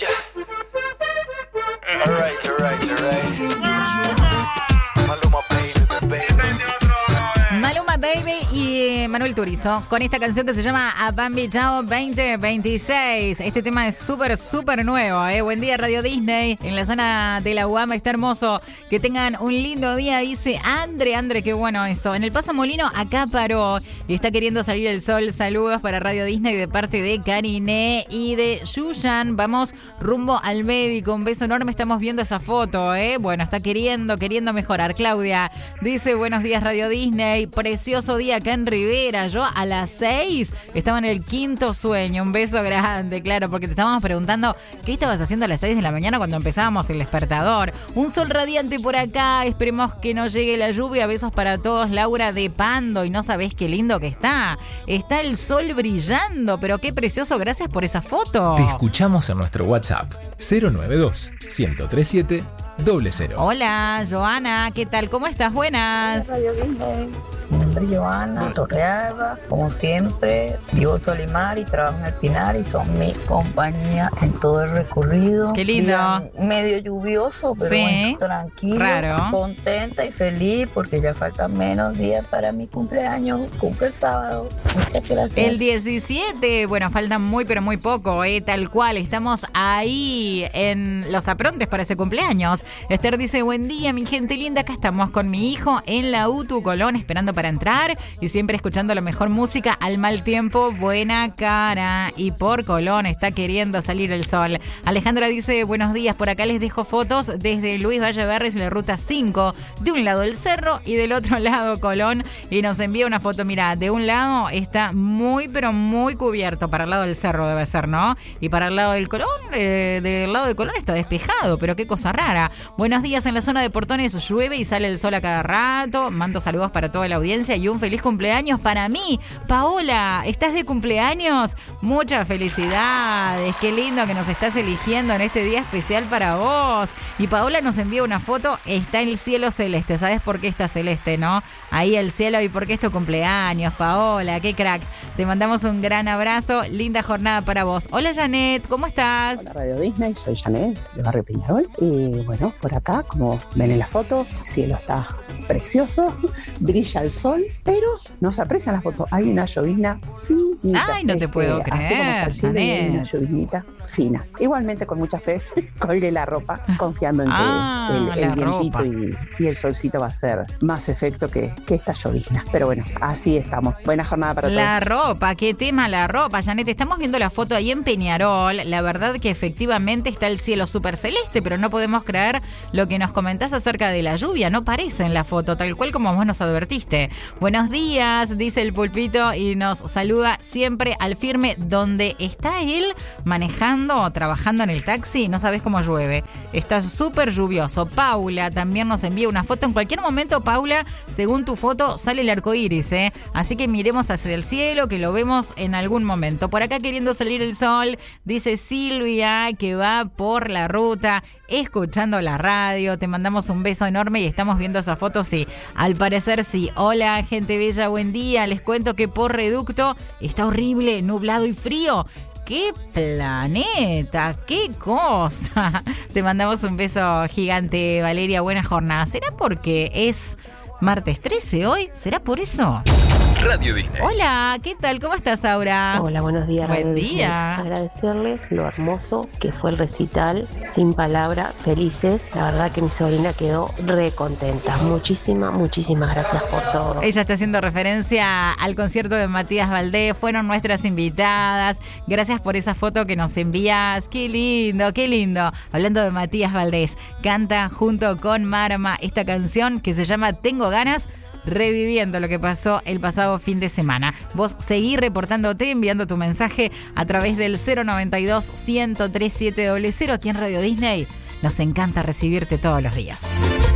Alright. Maluma Baby y Manuel Turizo con esta canción que se llama A Bambi Chao 2026. Este tema es súper nuevo, Buen día Radio Disney en la zona de la UAM, está hermoso. Que tengan un lindo día, dice Andre, qué bueno eso. En el Pasamolino acá paró y está queriendo salir el sol. Saludos para Radio Disney de parte de Karine y de Yuyan. Vamos rumbo al médico, un beso enorme, estamos viendo esa foto, Bueno, está queriendo mejorar. Claudia dice buenos días Radio Disney, precioso día acá en Rivera. Yo a las 6 estaba en el quinto sueño. Un beso grande, claro, porque te estábamos preguntando qué estabas haciendo a las 6 de la mañana cuando empezábamos el despertador. Un sol radiante por acá, esperemos que no llegue la lluvia. Besos para todos. Laura de Pando, y no sabés qué lindo que está. Está el sol brillando, pero qué precioso, gracias por esa foto. Te escuchamos en nuestro WhatsApp 092-1037-00. Hola, Joana, ¿qué tal? ¿Cómo estás? Buenas. Radio Disney. Mi nombre es Joana Torrealba. Como siempre, vivo en Solimar y trabajo en el Pinar y son mi compañía en todo el recorrido. Qué lindo. Día medio lluvioso, pero sí, bueno, tranquilo. Raro. Contenta y feliz porque ya faltan menos días para mi cumpleaños. Cumple el sábado. Muchas gracias. El 17, bueno, falta muy pero muy poco, tal cual. Estamos ahí en los aprontes para ese cumpleaños. Esther dice, buen día, mi gente linda. Acá estamos con mi hijo en la UTU Colón, esperando para entrar y siempre escuchando la mejor música al mal tiempo. Buena cara. Y por Colón está queriendo salir el sol. Alejandra dice, buenos días, por acá les dejo fotos desde Luis Valleverres y la ruta 5. De un lado el cerro y del otro lado Colón. Y nos envía una foto, mira, de un lado está muy pero muy cubierto. Para el lado del cerro debe ser, ¿no? Y para el lado del Colón, del lado de Colón está despejado, pero qué cosa rara. Buenos días, en la zona de Portones llueve y sale el sol a cada rato. Mando saludos para toda la audiencia y un feliz cumpleaños para mí. Paola, ¿estás de cumpleaños? Muchas felicidades, qué lindo que nos estás eligiendo en este día especial para vos. Y Paola nos envía una foto, está el cielo celeste. ¿Sabes por qué está celeste, no? Ahí el cielo, y por qué es tu cumpleaños, Paola, qué crack. Te mandamos un gran abrazo, linda jornada para vos. Hola Janet, ¿cómo estás? Hola Radio Disney, soy Janet de Barrio Peñarol. Y bueno, por acá, como ven en la foto, el cielo está precioso, brilla el sol, pero no se aprecia la foto. Hay una llovizna finita. Ay, no te puedo creer, así como está el cielo, hay una lloviznita fina. Igualmente, con mucha fe, colgué la ropa, confiando en que el vientito y el solcito va a hacer más efecto que esta llovizna. Pero bueno, así estamos. Buena jornada para todos. La ropa, qué tema la ropa, Janet. Estamos viendo la foto ahí en Peñarol. La verdad que efectivamente está el cielo súper celeste, pero no podemos creer lo que nos comentás acerca de la lluvia. No parece en la foto, tal cual como vos nos advertiste. Buenos días, dice el Pulpito, y nos saluda siempre al firme. Donde está él manejando o trabajando en el taxi, no sabes cómo llueve. Está súper lluvioso. Paula también nos envía una foto. En cualquier momento, Paula, según tu foto, sale el arco iris, Así que miremos hacia el cielo, que lo vemos en algún momento. Por acá queriendo salir el sol, dice Silvia, que va por la ruta escuchando la radio. Te mandamos un beso enorme y estamos viendo esa foto, sí. Al parecer sí. Hola, gente bella, buen día. Les cuento que por Reducto está horrible, nublado y frío. ¡Qué planeta! ¡Qué cosa! Te mandamos un beso gigante, Valeria. Buena jornada. ¿Será porque es martes 13 hoy? ¿Será por eso? Radio Disney. Hola, ¿qué tal? ¿Cómo estás, Aura? Hola, buenos días. Buen Radio día. Disney. Agradecerles lo hermoso que fue el recital, sin palabras, felices. La verdad que mi sobrina quedó re contenta. Muchísimas gracias por todo. Ella está haciendo referencia al concierto de Matías Valdés. Fueron nuestras invitadas. Gracias por esa foto que nos envías. Qué lindo, qué lindo. Hablando de Matías Valdés, canta junto con Marma esta canción que se llama Tengo Ganas, reviviendo lo que pasó el pasado fin de semana. Vos seguí reportándote, enviando tu mensaje a través del 092-103700 aquí en Radio Disney. Nos encanta recibirte todos los días.